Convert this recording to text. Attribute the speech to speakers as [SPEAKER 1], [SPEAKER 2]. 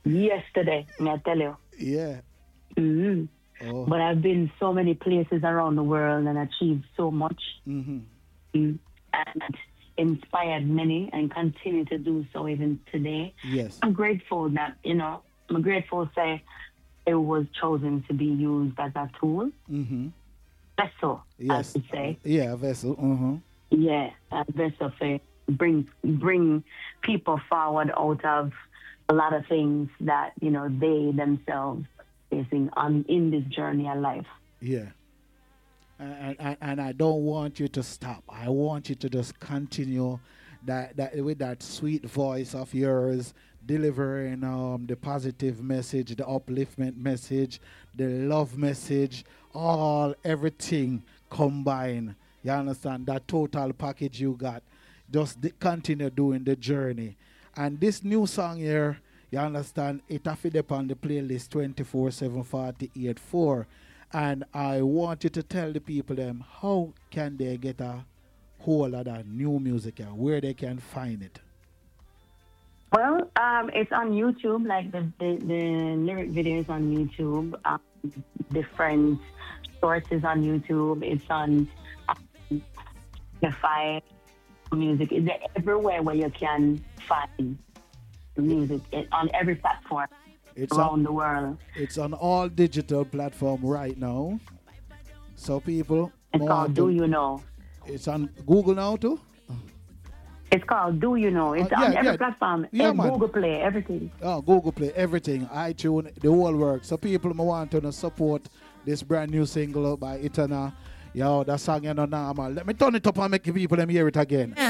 [SPEAKER 1] Yesterday, may I tell you.
[SPEAKER 2] Yeah.
[SPEAKER 1] hmm
[SPEAKER 2] Oh.
[SPEAKER 1] But I've been so many places around the world and achieved so much,
[SPEAKER 2] Mm-hmm.
[SPEAKER 1] and inspired many and continue to do so even today.
[SPEAKER 2] Yes.
[SPEAKER 1] I'm grateful that, I'm grateful say it was chosen to be used as a tool,
[SPEAKER 2] Mm-hmm.
[SPEAKER 1] vessel, I
[SPEAKER 2] Yes.
[SPEAKER 1] should say.
[SPEAKER 2] Yeah, vessel. Mm-hmm.
[SPEAKER 1] Yeah, a vessel for bring people forward out of a lot of things that, they themselves facing on in this journey of life.
[SPEAKER 2] Yeah. And I don't want you to stop. I want you to just continue that with that sweet voice of yours, delivering the positive message, the upliftment message, the love message, all everything combined. You understand that total package you got. Just continue doing the journey. And this new song here, you understand, it have it up on the playlist 24/7 48/4. And I want you to tell the people them how can they get a hold of that new music and where they can find it.
[SPEAKER 1] Well, it's on YouTube, like the lyric video is on YouTube. Different sources on YouTube. It's on Spotify music. It's everywhere where you can find music. On every platform
[SPEAKER 2] It's
[SPEAKER 1] around
[SPEAKER 2] on
[SPEAKER 1] the world.
[SPEAKER 2] it's on all digital platform right now. So people
[SPEAKER 1] It's
[SPEAKER 2] want
[SPEAKER 1] called Do
[SPEAKER 2] to
[SPEAKER 1] You Know?
[SPEAKER 2] it's on Google now too?
[SPEAKER 1] It's called Do You Know? It's
[SPEAKER 2] Yeah,
[SPEAKER 1] on every
[SPEAKER 2] yeah.
[SPEAKER 1] platform,
[SPEAKER 2] Yeah, man.
[SPEAKER 1] Google Play, everything.
[SPEAKER 2] Oh, Google Play, everything, iTunes, the whole work. So people want to support this brand new single by Itana. Yo, that song you know normal. Let me turn it up and make the people them hear it again.